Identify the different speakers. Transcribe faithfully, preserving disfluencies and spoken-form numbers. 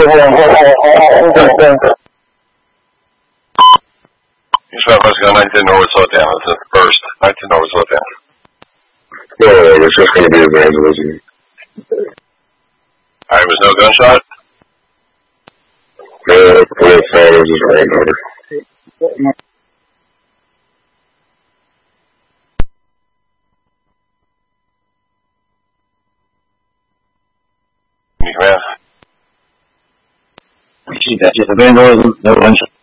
Speaker 1: hold on, hold on, hold on, hold on.
Speaker 2: Mexico nineteen North Slowdown. It's the first. nineteen North Slowdown.
Speaker 3: No, it's just going to be evangelism.
Speaker 2: Alright, was no gunshot?
Speaker 3: No, police said it was his granddaughter.
Speaker 2: Command.
Speaker 1: Repeat that. Just evangelism, no gunshot.